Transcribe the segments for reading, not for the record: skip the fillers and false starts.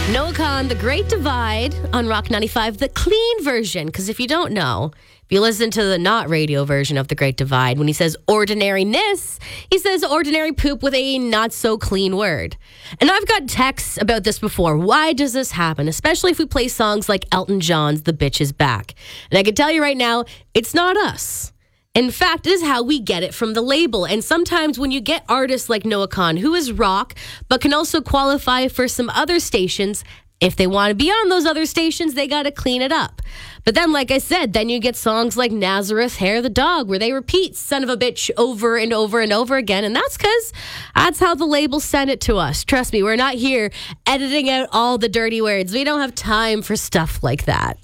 Noah Kahan, The Great Divide on Rock 95, the clean version. Because if you don't know, if you listen to the not radio version of The Great Divide, when he says ordinariness, he says ordinary poop with a not so clean word. And I've got texts about this before. Why does this happen? Especially if we play songs like Elton John's The Bitch Is Back. And I can tell you right now, it's not us. In fact, it is how we get it from the label. And sometimes when you get artists like Noah Kahan, who is rock, but can also qualify for some other stations, if they want to be on those other stations, they got to clean it up. But then, like I said, then you get songs like Nazareth, Hair the Dog, where they repeat son of a bitch over and over and over again. And that's because that's how the label sent it to us. Trust me, we're not here editing out all the dirty words. We don't have time for stuff like that.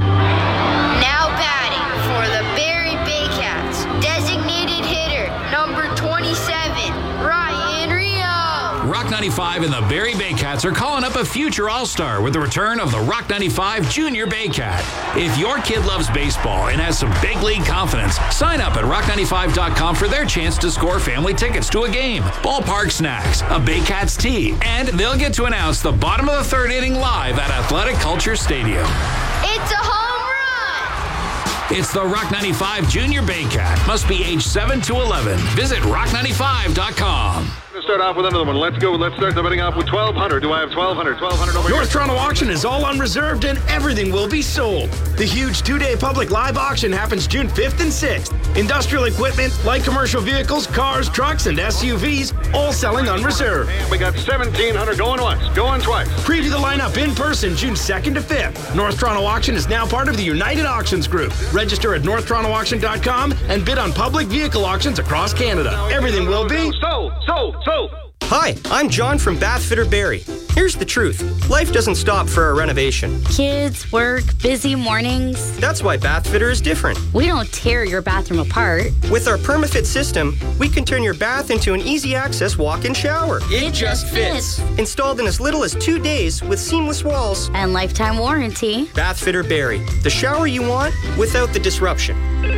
Now batting for the Barrie Baycats, designated hitter, number 27, Ryan Rio. Rock 95 and the Barrie Baycats are calling up a future All-Star with the return of the Rock 95 Junior Baycat. If your kid loves baseball and has some big league confidence, sign up at rock95.com for their chance to score family tickets to a game, ballpark snacks, a Baycats tee, and they'll get to announce the bottom of the third inning live at Athletic Culture Stadium. It's a home run! It's the Rock 95 Junior Baycat. Must be age 7 to 11. Visit rock95.com. Let's start off with another one. Let's go. Let's start the betting off with 1,200. Do I have 1,200? 1,200 over here. North Toronto Auction is all unreserved and everything will be sold. The huge two-day public live auction happens June 5th and 6th. Industrial equipment, light commercial vehicles, cars, trucks, and SUVs, all selling unreserved. And we got 1,700 going once, going twice. Preview the lineup in person June 2nd to 5th. North Toronto Auction is now part of the United Auctions Group. Register at northtorontoauction.com and bid on public vehicle auctions across Canada. Everything will be sold. Hi, I'm John from Bathfitter Barrie. Here's the truth. Life doesn't stop for a renovation. Kids, work, busy mornings. That's why Bathfitter is different. We don't tear your bathroom apart. With our PermaFit system, we can turn your bath into an easy-access walk-in shower. It just fits. Installed in as little as 2 days with seamless walls. And lifetime warranty. Bathfitter Barrie. The shower you want without the disruption.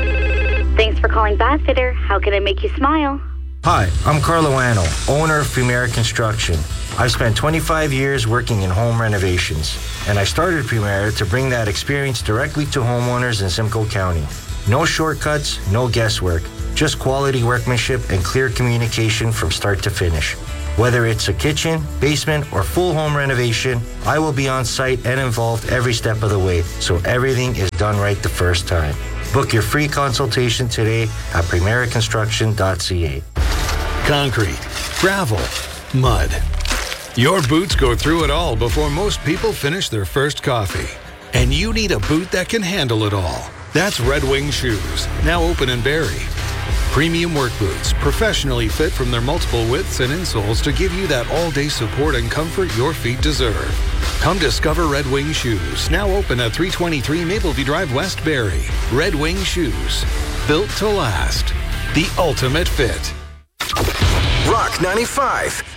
Thanks for calling Bathfitter. How can I make you smile? Hi, I'm Carlo Anno, owner of Premier Construction. I've spent 25 years working in home renovations, and I started Premier to bring that experience directly to homeowners in Simcoe County. No shortcuts, no guesswork, just quality workmanship and clear communication from start to finish. Whether it's a kitchen, basement, or full home renovation, I will be on site and involved every step of the way, so everything is done right the first time. Book your free consultation today at premierconstruction.ca. Concrete, gravel, mud. Your boots go through it all before most people finish their first coffee. And you need a boot that can handle it all. That's Red Wing Shoes, now open in Barrie. Premium work boots, professionally fit from their multiple widths and insoles to give you that all-day support and comfort your feet deserve. Come discover Red Wing Shoes, now open at 323 Mapleview Drive, West Barrie. Red Wing Shoes, built to last. The ultimate fit. Rock 95.